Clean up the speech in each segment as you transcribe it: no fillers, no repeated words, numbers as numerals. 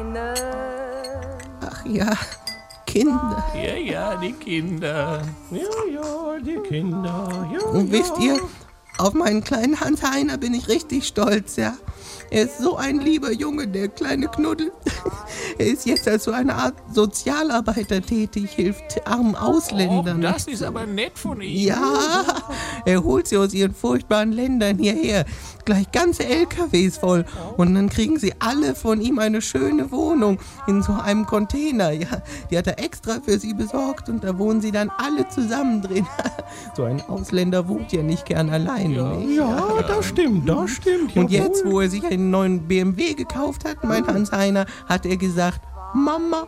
Tränen. Ach ja, Kinder. Ja, die Kinder. Ja, die Kinder. Ja, Und wisst ihr, auf meinen kleinen Hans-Heiner bin ich richtig stolz, ja. Er ist so ein lieber Junge, der kleine Knuddel. Er ist jetzt als so eine Art Sozialarbeiter tätig, hilft armen Ausländern. Das ist aber nett von ihm. Ja, er holt sie aus ihren furchtbaren Ländern hierher. Gleich ganze LKWs voll. Und dann kriegen sie alle von ihm eine schöne Wohnung in so einem Container. Ja, die hat er extra für sie besorgt und da wohnen sie dann alle zusammen drin. So ein Ausländer wohnt ja nicht gern alleine. Nicht? Ja, das stimmt. Und jetzt, wo er sich einen neuen BMW gekauft hat, mein Hans-Heiner, hat er gesagt, Mama,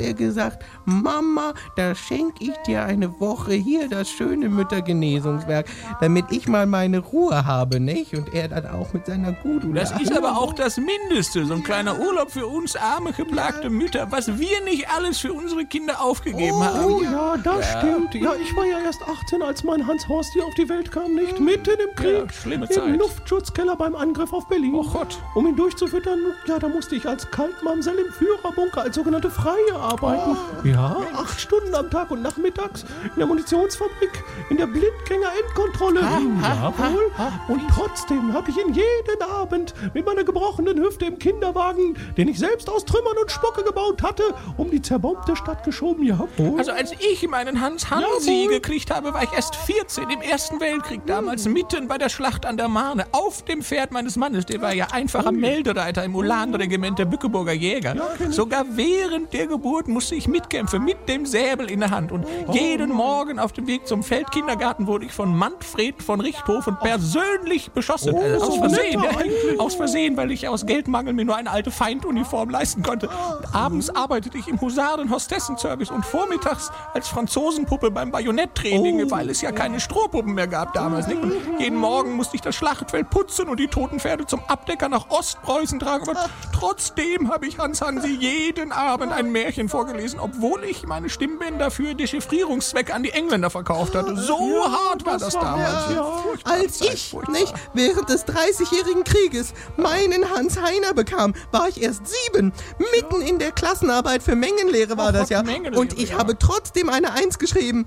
da schenke ich dir eine Woche hier das schöne Müttergenesungswerk, damit ich mal meine Ruhe habe, nicht? Und er dann auch mit seiner Gudula. Das ist aber auch das Mindeste, so ein kleiner Urlaub für uns arme, geplagte Mütter, was wir nicht alles für unsere Kinder aufgegeben haben. Oh ja, das stimmt. Ja, ich war ja erst 18, als mein Hans-Horst hier auf die Welt kam, nicht? Mitten im Krieg. Ja, schlimme Im Zeit. Luftschutzkeller beim Angriff auf Berlin. Oh Gott. Um ihn durchzufüttern, ja, da musste ich als Kaltmamsell im Führerbunker als sogenannte Freie arbeiten. Ja, 8 Stunden am Tag und nachmittags in der Munitionsfabrik, in der Blindgänger-Endkontrolle. Jawohl. Und trotzdem habe ich ihn jeden Abend mit meiner gebrochenen Hüfte im Kinderwagen, den ich selbst aus Trümmern und Spucke gebaut hatte, um die zerbombte Stadt geschoben. Jawohl. Also als ich meinen Hans-Hansi gekriegt habe, war ich erst 14 im Ersten Weltkrieg, damals mitten bei der Schlacht an der Marne, auf dem Pferd meines Mannes, der war ja einfacher Meldereiter im Ulan-Regiment der Bückeburger Jäger. Sogar während der Geburt musste ich mitkämpfen, mit dem Säbel in der Hand. Und jeden Morgen auf dem Weg zum Feldkindergarten wurde ich von Manfred von Richthofen persönlich beschossen. Aus Versehen. Aus Versehen, weil ich aus Geldmangel mir nur eine alte Feinduniform leisten konnte. Und abends arbeitete ich im Husaren-Hostessenservice und vormittags als Franzosenpuppe beim Bajonetttraining, weil es ja keine Strohpuppen mehr gab damals. Nicht? Und jeden Morgen musste ich das Schlachtfeld putzen und die toten Pferde zum Abdecker nach Ostpreußen tragen. Aber trotzdem habe ich Hans-Hansi jeden Abend ein Märchen vorgelesen, obwohl ich meine Stimmbänder für Dechiffrierungszwecke an die Engländer verkauft hatte. So hart war das damals. Als ich, nicht, während des 30-jährigen Krieges meinen Hans-Heiner bekam, war ich erst 7. Mitten in der Klassenarbeit für Mengenlehre war das ja. Und ich habe trotzdem eine 1 geschrieben.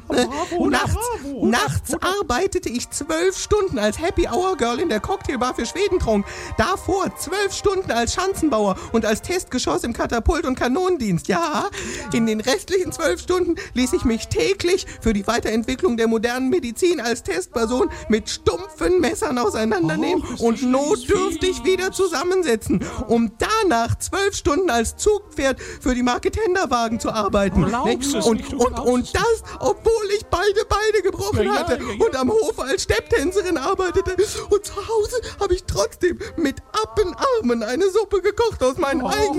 Nachts arbeitete ich 12 Stunden als Happy Hour Girl in der Cocktailbar für Schwedentrunk. Davor 12 Stunden als Schanzenbauer und als Testgeschoss im Katapult- und Kanonendienst. Ja, in den restlichen 12 Stunden ließ ich mich täglich für die Weiterentwicklung der modernen Medizin als Testperson mit stumpfen Messern auseinandernehmen und notdürftig wieder zusammensetzen, um danach 12 Stunden als Zugpferd für die Marketenderwagen zu arbeiten. Und das, obwohl ich beide Beine gebrochen hatte und am Hof als Stepptänzerin arbeitete. Und zu Hause habe ich trotzdem mit Appenarmen eine Suppe gekocht aus meinen eigenen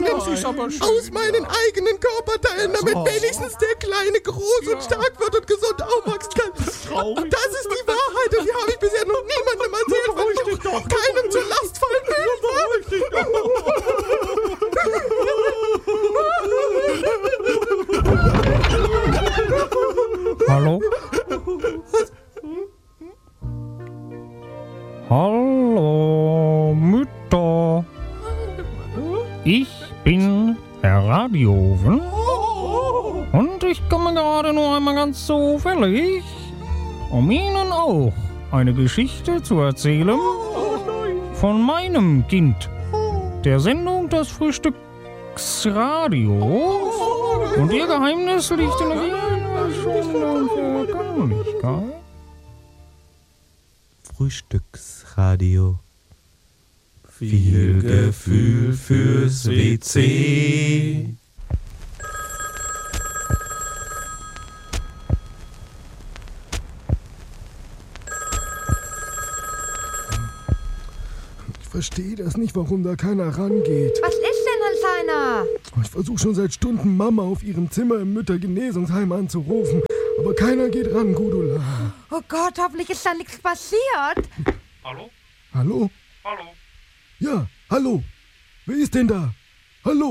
Körperteilen, damit wenigstens der Kleine groß und stark wird und gesund aufwachsen kann. Und das ist die Wahrheit und die habe ich bisher noch niemandem erzählt, weil ich doch keinem zur Last fallen will. Hallo? Hallo, Mütter. Ich bin Herr Radioven und ich komme gerade nur einmal ganz zufällig, um Ihnen auch eine Geschichte zu erzählen von meinem Kind, der Sendung des Frühstücksradios. Und Ihr Geheimnis liegt in einer schönen Vergänglichkeit. Frühstücksradio. Viel Gefühl fürs WC. Ich verstehe das nicht, warum da keiner rangeht. Was ist denn, Hans-Heiner? Ich versuche schon seit Stunden Mama auf ihrem Zimmer im Müttergenesungsheim anzurufen, aber keiner geht ran, Gudula. Oh Gott, hoffentlich ist da nichts passiert. Hallo? Hallo? Hallo? Ja, hallo. Wer ist denn da?